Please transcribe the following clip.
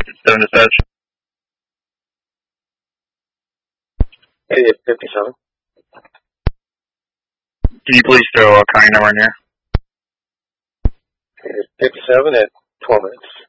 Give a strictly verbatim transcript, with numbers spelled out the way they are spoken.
seven dispatch. eighty at fifty-seven. Can you please throw a county number in here? fifty-seven at twelve minutes.